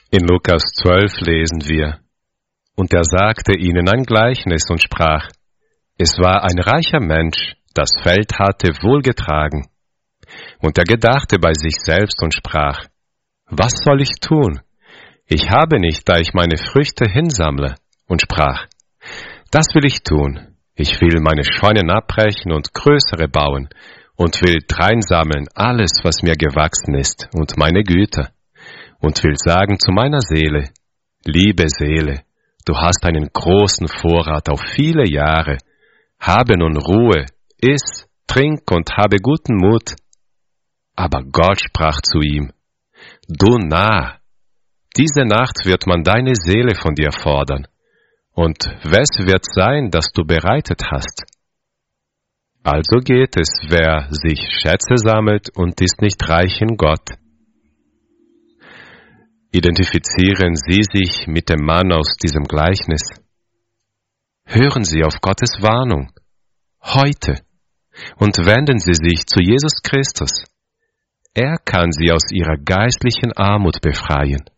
In Lukas 12 lesen wir: Und er sagte ihnen ein Gleichnis und sprach: Es war ein reicher Mensch, das Feld hatte wohlgetragen. Und er gedachte bei sich selbst und sprach: Was soll ich tun? Ich habe nicht, da ich meine Früchte hinsammle. Und sprach: Das will ich tun. Ich will meine Scheunen abbrechen und größere bauen und will dreinsammeln alles, was mir gewachsen ist, und meine Güter. Und will sagen zu meiner Seele: Liebe Seele, du hast einen großen Vorrat auf viele Jahre. Habe nun Ruhe, iss, trink und habe guten Mut. Aber Gott sprach zu ihm: Du Narr, diese Nacht wird man deine Seele von dir fordern. Und wes wird sein, das du bereitet hast? Also geht es, wer sich Schätze sammelt und ist nicht reich in Gott. Identifizieren Sie sich mit dem Mann aus diesem Gleichnis. Hören Sie auf Gottes Warnung, heute, und wenden Sie sich zu Jesus Christus. Er kann Sie aus Ihrer geistlichen Armut befreien.